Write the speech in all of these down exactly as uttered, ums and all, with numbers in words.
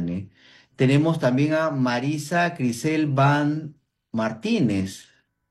Viviane. Tenemos también a Marisa Crisel Van Martínez.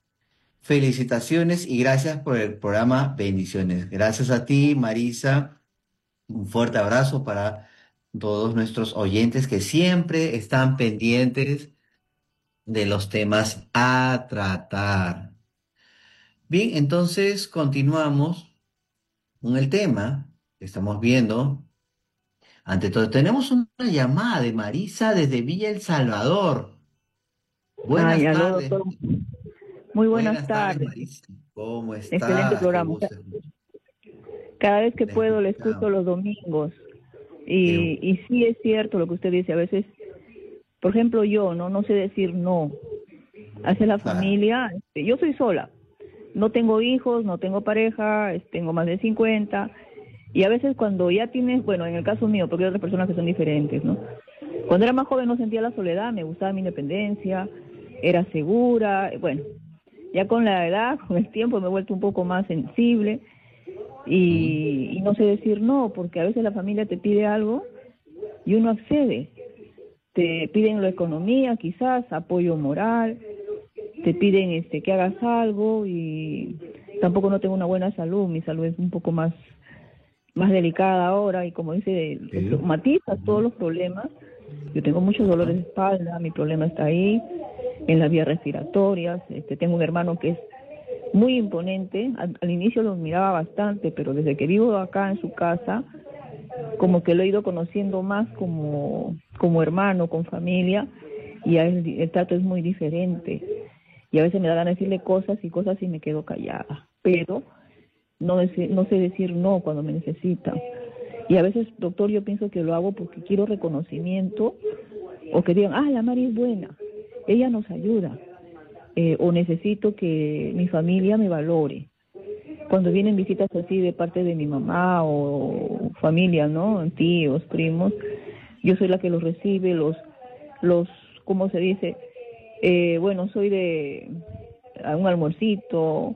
Felicitaciones y gracias por el programa. Bendiciones. Gracias a ti, Marisa. Un fuerte abrazo para todos nuestros oyentes que siempre están pendientes de los temas a tratar. Bien, entonces continuamos con el tema que estamos viendo. Ante todo, tenemos una llamada de Marisa desde Villa El Salvador. Ay, Buenas aló, tardes, doctor. Muy buenas buenas tardes, tardes. Marisa. ¿Cómo Excelente estás? Qué programa. gusto Cada vez que puedo le escucho escuchar. los domingos. Qué Y, y sí es cierto lo que usted dice. A veces, por ejemplo, yo no no sé decir no. Hacia la claro. familia, este, yo soy sola. No tengo hijos, no tengo pareja, es- tengo más de cincuenta. Y a veces cuando ya tienes, bueno, en el caso mío, porque hay otras personas que son diferentes, ¿no? Cuando era más joven no sentía la soledad, me gustaba mi independencia, era segura, bueno, ya con la edad, con el tiempo me he vuelto un poco más sensible Ujú. y, y no sé decir no, porque a veces la familia te pide algo y uno accede. Te piden la economía, quizás, apoyo moral, te piden este que hagas algo y tampoco no tengo una buena salud, mi salud es un poco más más delicada ahora y como dice, Sí. matiza todos Ujú. los problemas. Yo tengo muchos Ajá. dolores de espalda, mi problema está ahí, en las vías respiratorias, este, tengo un hermano que es muy imponente, al, al inicio lo miraba bastante, pero desde que vivo acá en su casa, como que lo he ido conociendo más como, como hermano, con familia, y a él el trato es muy diferente. Y a veces me da ganas de decirle cosas y cosas y me quedo callada, pero no, deci- no sé decir no cuando me necesita. Y a veces, doctor, yo pienso que lo hago porque quiero reconocimiento o que digan, ah, la Mari es buena, ella nos ayuda, eh, o necesito que mi familia me valore. Cuando vienen visitas así de parte de mi mamá o familia, ¿no? Tíos, primos, yo soy la que los recibe, los, los, ¿cómo se dice? Eh, bueno, soy de a un almuercito,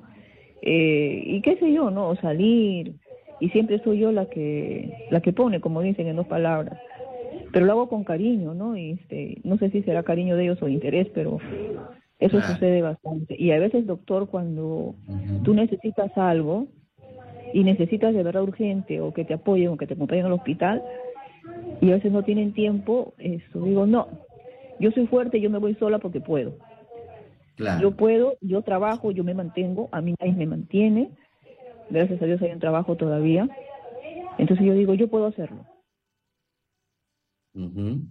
eh, y qué sé yo, ¿no? O salir, y siempre soy yo la que, la que pone, como dicen en dos palabras, pero lo hago con cariño, ¿no? Y este, no sé si será cariño de ellos o interés, pero eso Claro. sucede bastante. Y a veces, doctor, cuando tú Ujú. necesitas algo y necesitas de verdad urgente o que te apoyen o que te acompañen al hospital y a veces no tienen tiempo, eso digo, no, yo soy fuerte, yo me voy sola porque puedo. Yo Claro. puedo, yo trabajo, yo me mantengo, a mí nadie me mantiene, gracias a Dios hay un trabajo todavía. Entonces yo digo, yo puedo hacerlo. Ujú.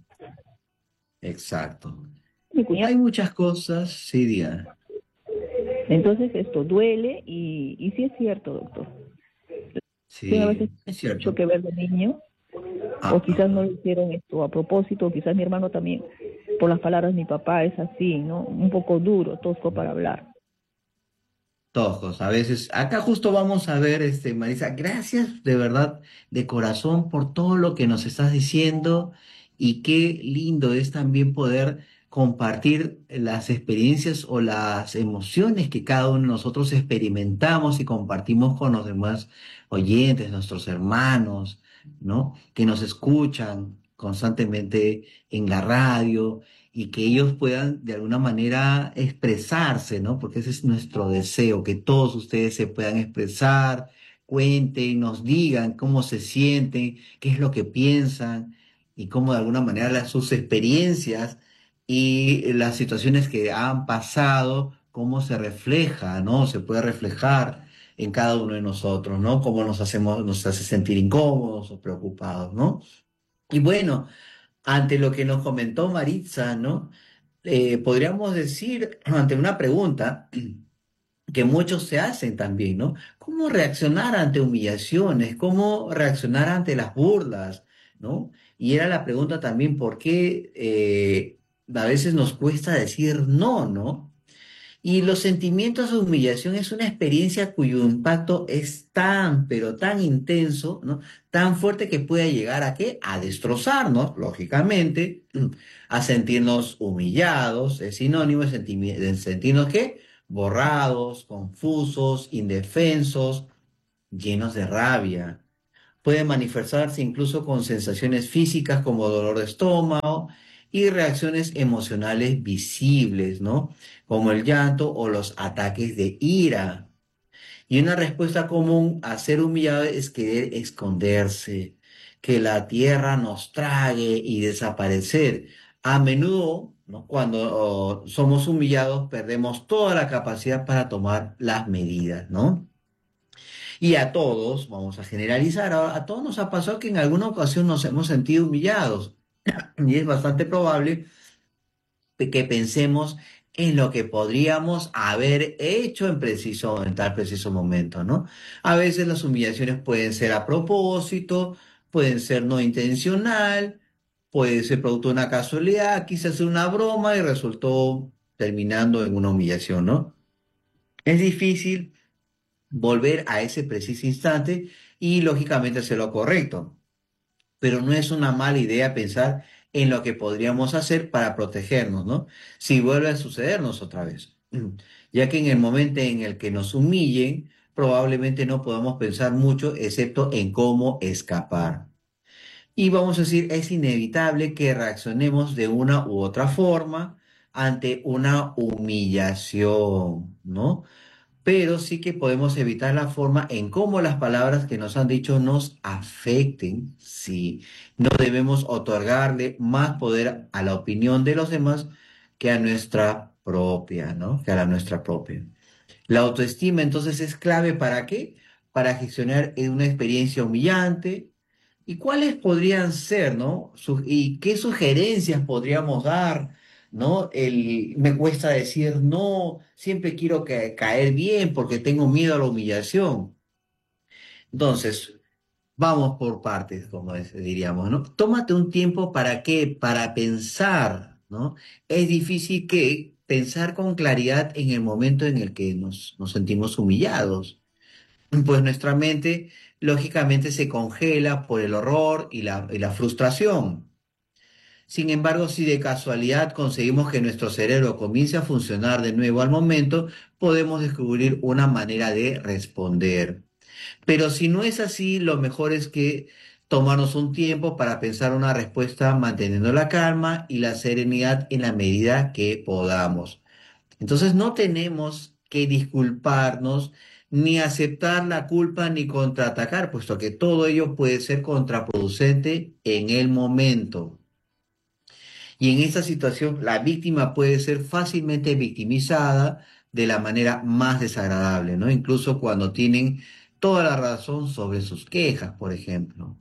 Exacto. Mi cuñado. Hay muchas cosas, sí, Diana. Entonces esto duele y, y sí es cierto, doctor. Sí, a veces Sí, es mucho cierto. que ver de niño, o Ah, quizás no ajá. lo hicieron esto a propósito, o quizás mi hermano también, por las palabras de mi papá es así, ¿no? Un poco duro, tosco para hablar. Tojos, a veces, acá justo vamos a ver, este, Marisa, gracias de verdad, de corazón, por todo lo que nos estás diciendo y qué lindo es también poder compartir las experiencias o las emociones que cada uno de nosotros experimentamos y compartimos con los demás oyentes, nuestros hermanos, ¿no? Que nos escuchan constantemente en la radio y que ellos puedan de alguna manera expresarse, ¿no? Porque ese es nuestro deseo, que todos ustedes se puedan expresar, cuenten, nos digan cómo se sienten, qué es lo que piensan y cómo de alguna manera las, sus experiencias y las situaciones que han pasado, cómo se refleja, ¿no? Se puede reflejar en cada uno de nosotros, ¿no? Cómo nos hacemos, nos hace sentir incómodos o preocupados, ¿no? Y bueno, ante lo que nos comentó Maritza, ¿no? Eh, podríamos decir, ante una pregunta que muchos se hacen también, ¿no? ¿Cómo reaccionar ante humillaciones? ¿Cómo reaccionar ante las burlas? ¿No? Y era la pregunta también, ¿por qué eh, a veces nos cuesta decir no, ¿no? Y los sentimientos de humillación es una experiencia cuyo impacto es tan, pero tan intenso, ¿no? Tan fuerte que puede llegar a qué? A destrozarnos, lógicamente, a sentirnos humillados, es sinónimo de, sentimi- de sentirnos qué? Borrados, confusos, indefensos, llenos de rabia. Puede manifestarse incluso con sensaciones físicas como dolor de estómago ¿no? Y reacciones emocionales visibles, ¿no? Como el llanto o los ataques de ira. Y una respuesta común a ser humillado es querer esconderse, que la tierra nos trague y desaparecer. A menudo, ¿no? Cuando oh, somos humillados, perdemos toda la capacidad para tomar las medidas, ¿no? Y a todos, vamos a generalizar, a, a todos nos ha pasado que en alguna ocasión nos hemos sentido humillados. Y es bastante probable que pensemos en lo que podríamos haber hecho en preciso, en tal preciso momento, ¿no? A veces las humillaciones pueden ser a propósito, pueden ser no intencional, puede ser producto de una casualidad, quise hacer una broma y resultó terminando en una humillación, ¿no? Es difícil volver a ese preciso instante y lógicamente hacer lo correcto, pero no es una mala idea pensar en lo que podríamos hacer para protegernos, ¿no? Si vuelve a sucedernos otra vez, ya que en el momento en el que nos humillen, probablemente no podamos pensar mucho excepto en cómo escapar. Y vamos a decir, es inevitable que reaccionemos de una u otra forma ante una humillación, ¿no? Pero sí que podemos evitar la forma en cómo las palabras que nos han dicho nos afecten. Sí, no debemos otorgarle más poder a la opinión de los demás que a nuestra propia, ¿no? Que a la nuestra propia. La autoestima entonces es clave ¿para qué? Para gestionar eh, una experiencia humillante. ¿Y cuáles podrían ser, ¿no? Su- ¿Y qué sugerencias podríamos dar, ¿no? El, me cuesta decir no, siempre quiero que- caer bien porque tengo miedo a la humillación. Entonces, vamos por partes, como es- diríamos, ¿no? Tómate un tiempo para qué, para pensar, ¿no? Es difícil que pensar con claridad en el momento en el que nos, nos sentimos humillados, pues nuestra mente lógicamente se congela por el horror y la, y la frustración. Sin embargo, si de casualidad conseguimos que nuestro cerebro comience a funcionar de nuevo al momento, podemos descubrir una manera de responder. Pero si no es así, lo mejor es que tomarnos un tiempo para pensar una respuesta manteniendo la calma y la serenidad en la medida que podamos. Entonces no tenemos que disculparnos ni aceptar la culpa ni contraatacar, puesto que todo ello puede ser contraproducente en el momento. Y en esta situación, la víctima puede ser fácilmente victimizada de la manera más desagradable, ¿no? Incluso cuando tienen toda la razón sobre sus quejas, por ejemplo.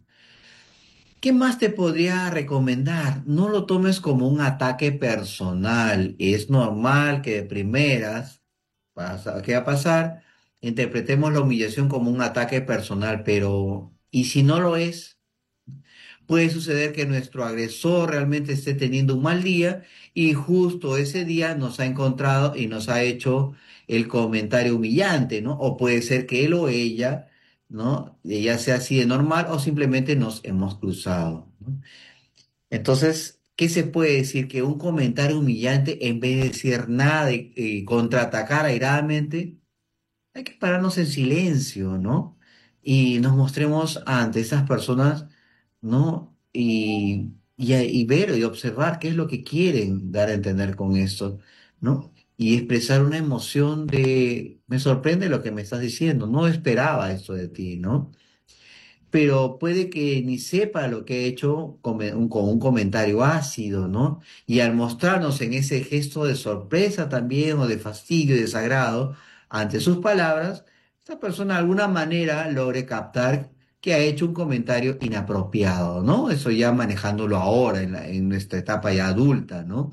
¿Qué más te podría recomendar? No lo tomes como un ataque personal. Es normal que de primeras, pasa, ¿qué va a pasar? Interpretemos la humillación como un ataque personal, pero ¿y si no lo es? Puede suceder que nuestro agresor realmente esté teniendo un mal día y justo ese día nos ha encontrado y nos ha hecho el comentario humillante, ¿no? O puede ser que él o ella, ¿no? Ella sea así de normal o simplemente nos hemos cruzado, ¿no? Entonces, ¿qué se puede decir? Que un comentario humillante, en vez de decir nada y, y contraatacar airadamente, hay que pararnos en silencio, ¿no? Y nos mostremos ante esas personas, ¿no? Y, y, y ver y observar qué es lo que quieren dar a entender con esto, ¿no? Y expresar una emoción de, me sorprende lo que me estás diciendo, no esperaba esto de ti, ¿no? Pero puede que ni sepa lo que he hecho con un, con un comentario ácido, ¿no? Y al mostrarnos en ese gesto de sorpresa también o de fastidio y desagrado ante sus palabras, esta persona de alguna manera logre captar que ha hecho un comentario inapropiado, ¿no? Eso ya manejándolo ahora en la- en nuestra etapa ya adulta, ¿no?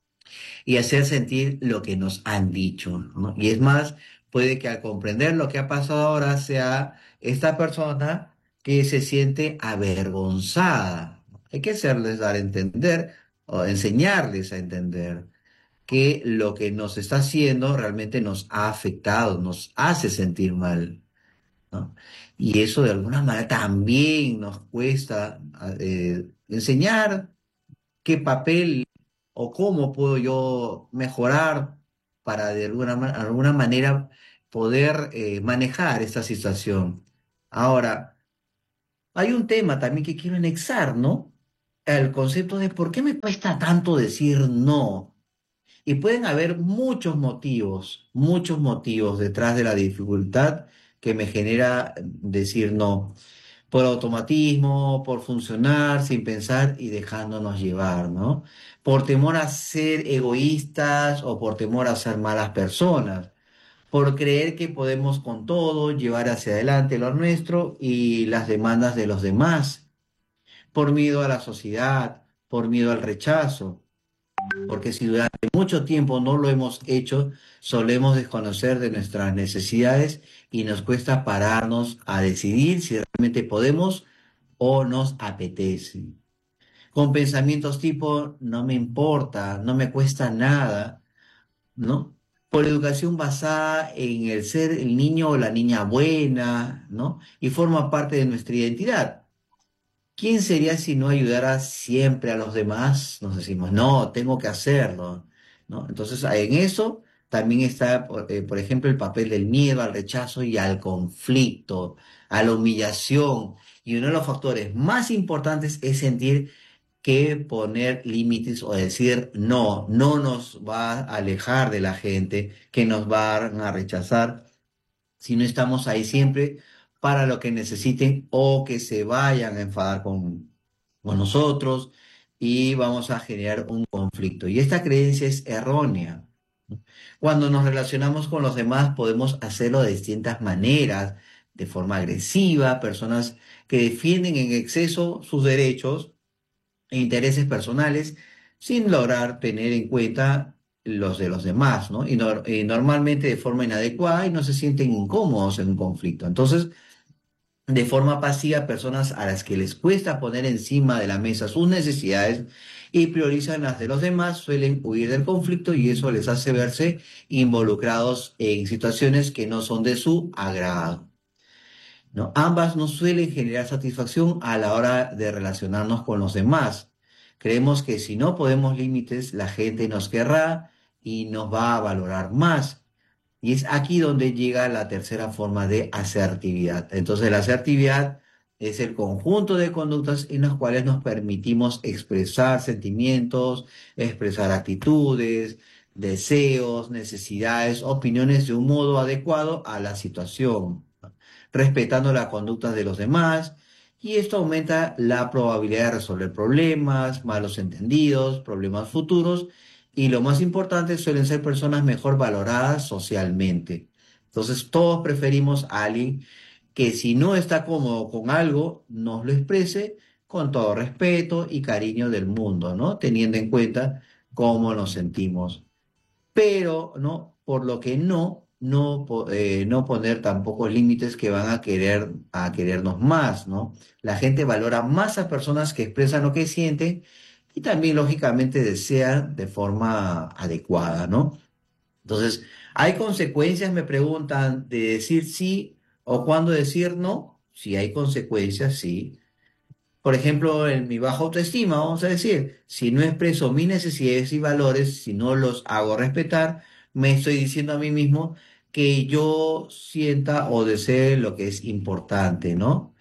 Y hacer sentir lo que nos han dicho, ¿no? Y es más, puede que al comprender lo que ha pasado ahora sea esta persona que se siente avergonzada. Hay que hacerles dar a entender o enseñarles a entender que lo que nos está haciendo realmente nos ha afectado, nos hace sentir mal, ¿no? Y eso de alguna manera también nos cuesta eh, enseñar qué papel o cómo puedo yo mejorar para de alguna, ma- alguna manera poder eh, manejar esta situación. Ahora, hay un tema también que quiero anexar, ¿no? al concepto de por qué me cuesta tanto decir no. Y pueden haber muchos motivos, muchos motivos detrás de la dificultad que me genera decir no. Por automatismo, por funcionar sin pensar y dejándonos llevar, ¿no? Por temor a ser egoístas o por temor a ser malas personas, por creer que podemos con todo llevar hacia adelante lo nuestro y las demandas de los demás, por miedo a la sociedad, por miedo al rechazo, porque si durante mucho tiempo no lo hemos hecho, solemos desconocer de nuestras necesidades y nos cuesta pararnos a decidir si realmente podemos o nos apetece. Con pensamientos tipo, no me importa, no me cuesta nada, ¿no? Por educación basada en el ser el niño o la niña buena, ¿no? Y forma parte de nuestra identidad. ¿Quién sería si no ayudara siempre a los demás? Nos decimos, no, tengo que hacerlo, ¿no? Entonces, en eso también está, por, eh, por ejemplo, el papel del miedo al rechazo y al conflicto, a la humillación. Y uno de los factores más importantes es sentir que poner límites o decir no, no nos va a alejar de la gente, que nos van a rechazar si no estamos ahí siempre para lo que necesiten o que se vayan a enfadar con, con nosotros y vamos a generar un conflicto. Y esta creencia es errónea. Cuando nos relacionamos con los demás podemos hacerlo de distintas maneras, de forma agresiva, personas que defienden en exceso sus derechos e intereses personales sin lograr tener en cuenta los de los demás, ¿no? Y, nor- y normalmente de forma inadecuada y no se sienten incómodos en un conflicto. Entonces, de forma pasiva, personas a las que les cuesta poner encima de la mesa sus necesidades y priorizan las de los demás suelen huir del conflicto y eso les hace verse involucrados en situaciones que no son de su agrado. ¿No? Ambas nos suelen generar satisfacción a la hora de relacionarnos con los demás. Creemos que si no ponemos límites, la gente nos querrá y nos va a valorar más. Y es aquí donde llega la tercera forma de asertividad. Entonces, la asertividad es el conjunto de conductas en las cuales nos permitimos expresar sentimientos, expresar actitudes, deseos, necesidades, opiniones de un modo adecuado a la situación, respetando las conductas de los demás, y esto aumenta la probabilidad de resolver problemas, malos entendidos, problemas futuros, y lo más importante, suelen ser personas mejor valoradas socialmente. Entonces, todos preferimos a alguien que si no está cómodo con algo, nos lo exprese con todo respeto y cariño del mundo, ¿no? Teniendo en cuenta cómo nos sentimos, pero no, por lo que no, no, po- eh, no poner tampoco límites que van a querer, a querernos más, ¿no? La gente valora más a personas que expresan lo que sienten y también, lógicamente, desean de forma adecuada, ¿no? Entonces, ¿hay consecuencias, me preguntan, de decir sí o cuándo decir no? Sí, hay consecuencias, sí. Por ejemplo, en mi baja autoestima, vamos a decir, si no expreso mis necesidades y valores, si no los hago respetar, me estoy diciendo a mí mismo que yo sienta o desee lo que es importante, ¿no?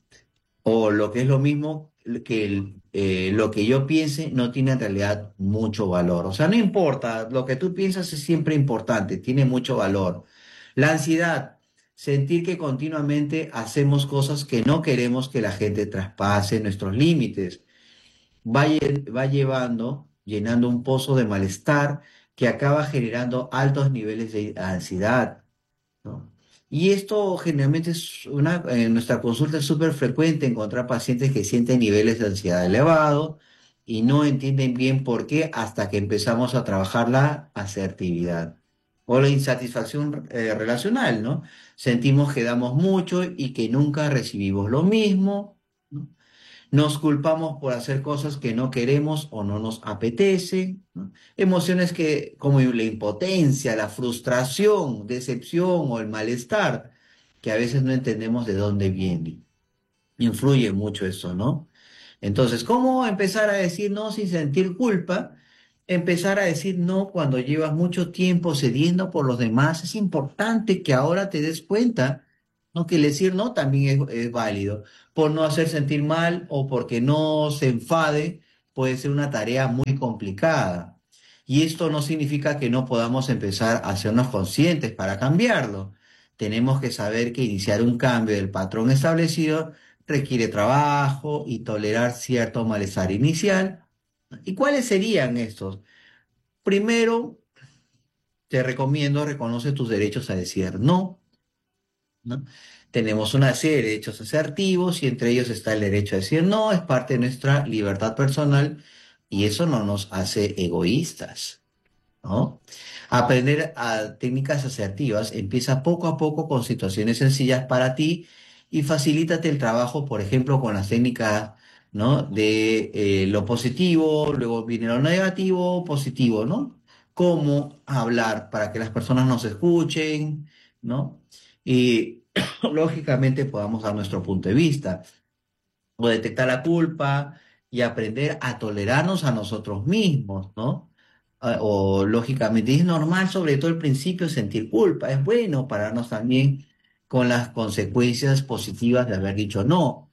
O lo que es lo mismo que el- eh, lo que yo piense no tiene en realidad mucho valor. O sea, no importa, lo que tú piensas es siempre importante, tiene mucho valor. La ansiedad, sentir que continuamente hacemos cosas que no queremos que la gente traspase nuestros límites, va, lle- va llevando, llenando un pozo de malestar que acaba generando altos niveles de ansiedad, ¿no? Y esto generalmente es una, en nuestra consulta es súper frecuente encontrar pacientes que sienten niveles de ansiedad elevados y no entienden bien por qué hasta que empezamos a trabajar la asertividad o la insatisfacción eh, relacional, ¿no? Sentimos que damos mucho y que nunca recibimos lo mismo, ¿no? Nos culpamos por hacer cosas que no queremos o no nos apetece, ¿no? Emociones que, como la impotencia, la frustración, decepción o el malestar, que a veces no entendemos de dónde viene. Influye mucho eso, ¿no? Entonces, ¿cómo empezar a decir no sin sentir culpa? Empezar a decir no cuando llevas mucho tiempo cediendo por los demás. Es importante que ahora te des cuenta, ¿no? Que el decir no también es, es válido, por no hacer sentir mal o porque no se enfade. puede ser una tarea muy complicada. Y esto no significa que no podamos empezar a hacernos conscientes para cambiarlo. Tenemos que saber que iniciar un cambio del patrón establecido requiere trabajo y tolerar cierto malestar inicial. ¿Y cuáles serían estos? Primero, te recomiendo reconoce tus derechos a decir no, ¿no? Tenemos una serie de derechos asertivos y entre ellos está el derecho a decir no, es parte de nuestra libertad personal y eso no nos hace egoístas, ¿no? Aprender a técnicas asertivas empieza poco a poco con situaciones sencillas para ti y facilítate el trabajo, por ejemplo, con las técnicas, ¿no? De eh, lo positivo, luego viene lo negativo, positivo, ¿no? Cómo hablar para que las personas nos escuchen, ¿no? Y lógicamente podamos dar nuestro punto de vista o detectar la culpa y aprender a tolerarnos a nosotros mismos, ¿no? Ah, O lógicamente es normal, sobre todo al principio, sentir culpa. Es bueno pararnos también con las consecuencias positivas de haber dicho no.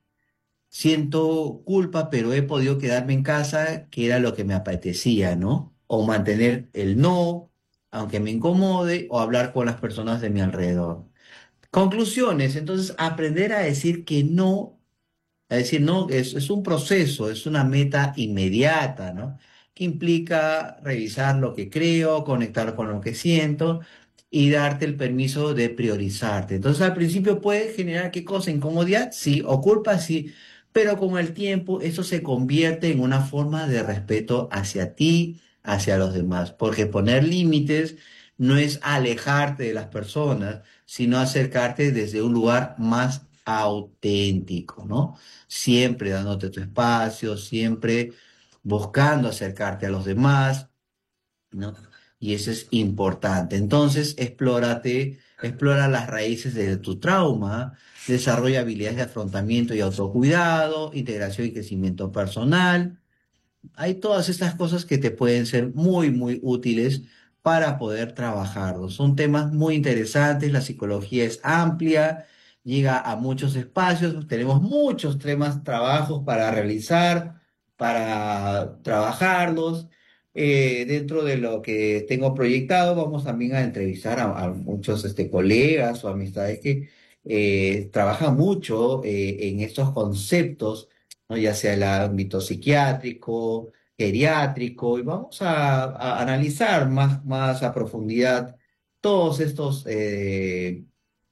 Siento culpa, pero he podido quedarme en casa, que era lo que me apetecía, ¿no? O mantener el no, aunque me incomode, o hablar con las personas de mi alrededor. Conclusiones, entonces aprender a decir que no es decir, no, es, es un proceso, es una meta inmediata, ¿no? Que implica revisar lo que creo, conectar con lo que siento y darte el permiso de priorizarte. Entonces, al principio puede generar qué cosa, incomodidad, sí, o culpa, sí, pero con el tiempo eso se convierte en una forma de respeto hacia ti, hacia los demás, porque poner límites no es alejarte de las personas, sino acercarte desde un lugar más auténtico, ¿no? Siempre dándote tu espacio, siempre buscando acercarte a los demás, ¿no? Y eso es importante. Entonces, explórate, explora las raíces de tu trauma, desarrolla habilidades de afrontamiento y autocuidado, integración y crecimiento personal. Hay todas estas cosas que te pueden ser muy, muy útiles para poder trabajarlos. Son temas muy interesantes, la psicología es amplia, llega a muchos espacios, tenemos muchos temas, trabajos para realizar, para trabajarlos. Eh, dentro de lo que tengo proyectado, vamos también a entrevistar a, a muchos este, colegas o amistades que eh, trabajan mucho eh, en estos conceptos, ¿no? Ya sea el ámbito psiquiátrico, geriátrico, y vamos a, a analizar más, más a profundidad todos estos eh,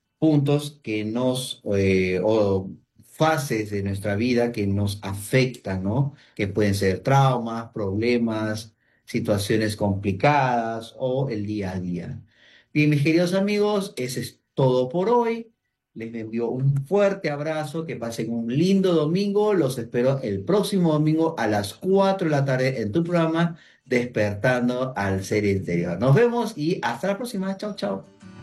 puntos que nos, eh, o fases de nuestra vida que nos afectan, ¿no? Que pueden ser traumas, problemas, situaciones complicadas o el día a día. Bien, mis queridos amigos, ese es todo por hoy. Les envío un fuerte abrazo, que pasen un lindo domingo. Los espero el próximo domingo a las cuatro de la tarde en tu programa Despertando al Ser Interior. Nos vemos y hasta la próxima. Chao, chao.